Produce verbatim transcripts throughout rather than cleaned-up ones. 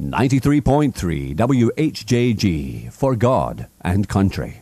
ninety-three point three W H J G for God and country.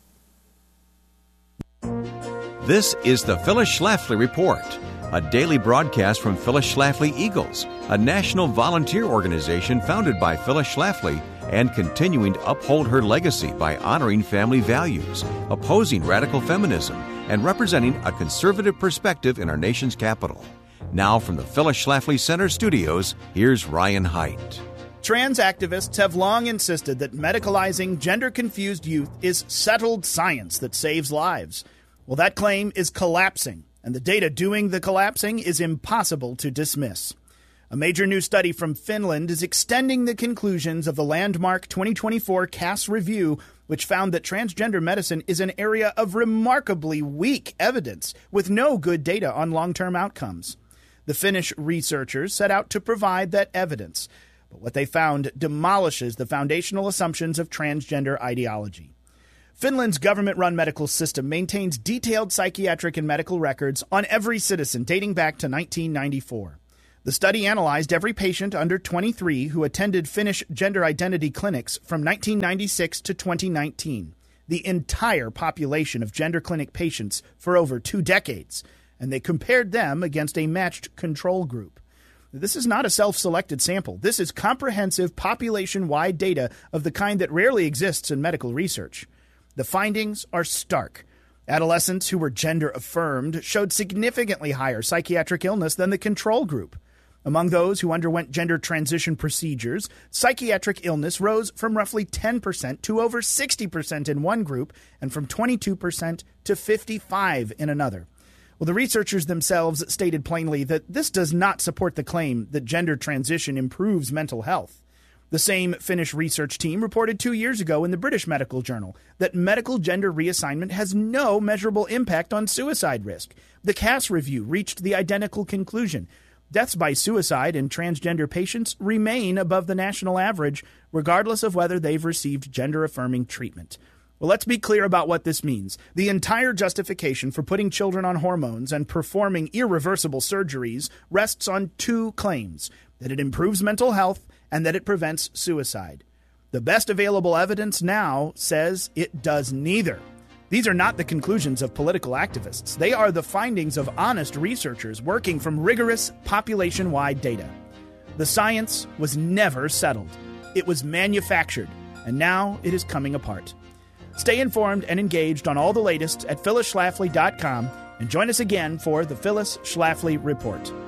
This is the Phyllis Schlafly Report, a daily broadcast from Phyllis Schlafly Eagles, a national volunteer organization founded by Phyllis Schlafly and continuing to uphold her legacy by honoring family values, opposing radical feminism, and representing a conservative perspective in our nation's capital. Now from the Phyllis Schlafly Center studios, here's Ryan Haidt. Trans activists have long insisted that medicalizing gender-confused youth is settled science that saves lives. Well, that claim is collapsing, and the data doing the collapsing is impossible to dismiss. A major new study from Finland is extending the conclusions of the landmark twenty twenty-four Cass Review, which found that transgender medicine is an area of remarkably weak evidence with no good data on long-term outcomes. The Finnish researchers set out to provide that evidence, but what they found demolishes the foundational assumptions of transgender ideology. Finland's government-run medical system maintains detailed psychiatric and medical records on every citizen dating back to nineteen ninety-four. The study analyzed every patient under twenty-three who attended Finnish gender identity clinics from nineteen ninety-six to twenty nineteen, the entire population of gender clinic patients for over two decades, and they compared them against a matched control group. This is not a self-selected sample. This is comprehensive population-wide data of the kind that rarely exists in medical research. The findings are stark. Adolescents who were gender-affirmed showed significantly higher psychiatric illness than the control group. Among those who underwent gender transition procedures, psychiatric illness rose from roughly ten percent to over sixty percent in one group and from twenty-two percent to fifty-five percent in another. Well, the researchers themselves stated plainly that this does not support the claim that gender transition improves mental health. The same Finnish research team reported two years ago in the British Medical Journal that medical gender reassignment has no measurable impact on suicide risk. The Cass Review reached the identical conclusion. Deaths by suicide in transgender patients remain above the national average, regardless of whether they've received gender-affirming treatment. Well, let's be clear about what this means. The entire justification for putting children on hormones and performing irreversible surgeries rests on two claims: that it improves mental health and that it prevents suicide. The best available evidence now says it does neither. These are not the conclusions of political activists. They are the findings of honest researchers working from rigorous population-wide data. The science was never settled. It was manufactured, and now it is coming apart. Stay informed and engaged on all the latest at phyllis schlafly dot com and join us again for the Phyllis Schlafly Report.